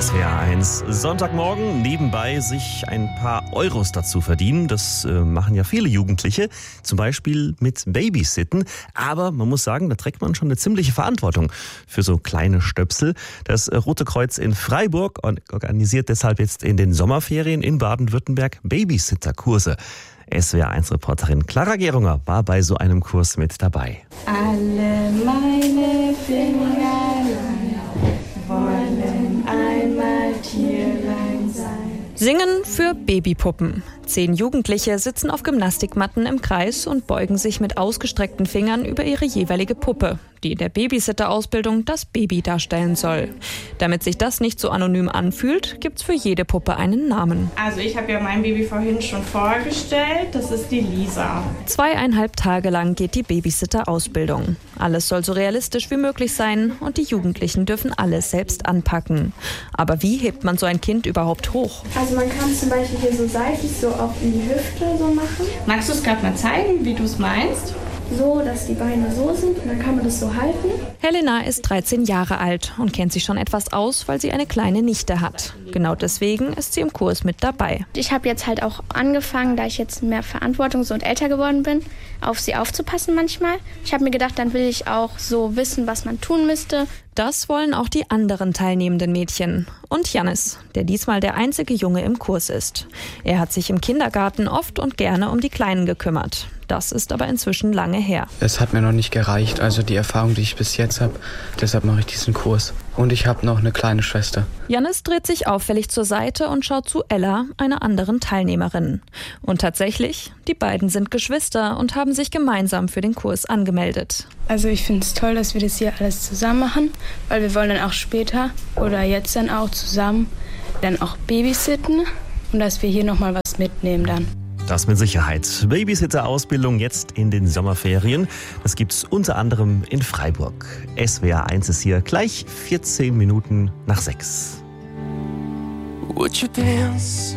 SWR 1. Sonntagmorgen nebenbei sich ein paar Euros dazu verdienen. Das machen ja viele Jugendliche, zum Beispiel mit Babysitten. Aber man muss sagen, da trägt man schon eine ziemliche Verantwortung für so kleine Stöpsel. Das Rote Kreuz in Freiburg organisiert deshalb jetzt in den Sommerferien in Baden-Württemberg Babysitterkurse. SWR 1-Reporterin Clara Gerunger war bei so einem Kurs mit dabei. Alle meine Fingerlein wollen einmal Tierlein sein. Singen für Babypuppen. 10 Jugendliche sitzen auf Gymnastikmatten im Kreis und beugen sich mit ausgestreckten Fingern über ihre jeweilige Puppe, die in der Babysitter-Ausbildung das Baby darstellen soll. Damit sich das nicht so anonym anfühlt, gibt's für jede Puppe einen Namen. Also ich habe ja mein Baby vorhin schon vorgestellt, das ist die Lisa. 2,5 Tage lang geht die Babysitter-Ausbildung. Alles soll so realistisch wie möglich sein und die Jugendlichen dürfen alles selbst anpacken. Aber wie hebt man so ein Kind überhaupt hoch? Also man kann zum Beispiel hier so seitlich so auch in die Hüfte so machen. Magst du es gerade mal zeigen, wie du es meinst? So, dass die Beine so sind und dann kann man das so halten. Helena ist 13 Jahre alt und kennt sich schon etwas aus, weil sie eine kleine Nichte hat. Genau deswegen ist sie im Kurs mit dabei. Ich habe jetzt halt auch angefangen, da ich jetzt mehr Verantwortung und älter geworden bin, auf sie aufzupassen manchmal. Ich habe mir gedacht, dann will ich auch so wissen, was man tun müsste. Das wollen auch die anderen teilnehmenden Mädchen. Und Jannis, der diesmal der einzige Junge im Kurs ist. Er hat sich im Kindergarten oft und gerne um die Kleinen gekümmert. Das ist aber inzwischen lange her. Es hat mir noch nicht gereicht, also die Erfahrung, die ich bis jetzt habe. Deshalb mache ich diesen Kurs. Und ich habe noch eine kleine Schwester. Jannis dreht sich auffällig zur Seite und schaut zu Ella, einer anderen Teilnehmerin. Und tatsächlich, die beiden sind Geschwister und haben sich gemeinsam für den Kurs angemeldet. Also ich finde es toll, dass wir das hier alles zusammen machen, weil wir wollen dann auch später oder jetzt dann auch zusammen dann auch babysitten und dass wir hier nochmal was mitnehmen dann. Das mit Sicherheit. Babysitter-Ausbildung jetzt in den Sommerferien. Das gibt's unter anderem in Freiburg. SWR 1 ist hier gleich 14 Minuten nach 6. Would you dance?